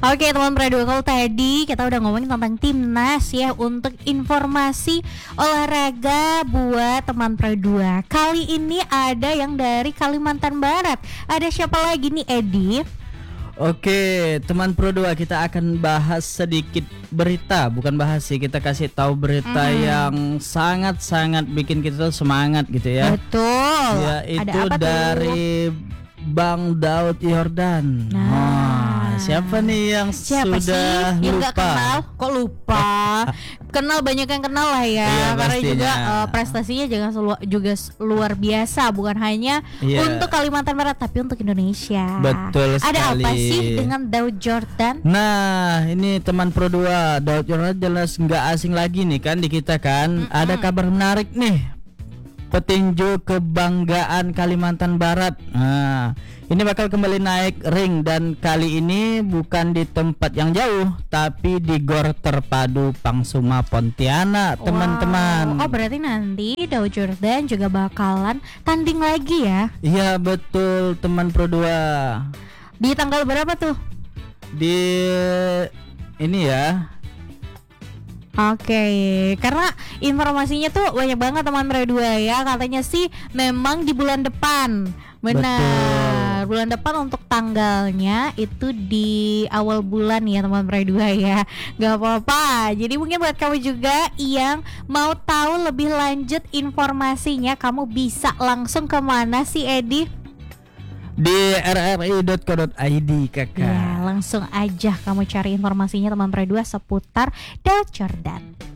Oke teman Pro 2, kalau tadi kita udah ngomongin tentang timnas ya, untuk informasi olahraga buat teman Pro 2. Kali ini ada yang dari Kalimantan Barat. Ada siapa lagi nih, Edi? Oke, teman Pro 2, kita akan bahas sedikit berita, bukan bahas sih, kita kasih tahu berita yang sangat-sangat bikin kita semangat gitu ya. Betul. Ya, Ada itu apa dari Bang Daud Yordan. Siapa nih yang Siapa sudah sih yang lupa? gak kenal? Kok lupa? Kenal, banyak yang kenal lah ya. Iya, Karena pastinya. juga prestasinya juga luar biasa, bukan hanya Iya. untuk Kalimantan Barat tapi untuk Indonesia. Betul Ada apa sekali. sih dengan Daud Yordan? Nah, ini teman Pro 2, Daud Yordan jelas nggak asing lagi nih kan di kita kan. Ada kabar menarik nih. Petinju kebanggaan Kalimantan Barat. Nah, ini bakal kembali naik ring, dan kali ini bukan di tempat yang jauh, tapi di Gor Terpadu Pangsuma Pontianak, teman-teman. Oh, berarti nanti Daud Yordan juga bakalan tanding lagi ya? Iya betul teman Pro 2. Di tanggal berapa tuh? Di ini ya. Oke, karena informasinya tuh banyak banget teman Pro 2 ya. Katanya sih memang di bulan depan. Benar, bulan depan untuk tanggalnya itu di awal bulan ya teman Pro 2 ya. Gak apa-apa. Jadi mungkin buat kamu juga yang mau tahu lebih lanjut informasinya, kamu bisa langsung kemana sih, Edi? Di rri.co.id kakak. Ya, langsung aja kamu cari informasinya teman Pro 2 seputar Daud Yordan.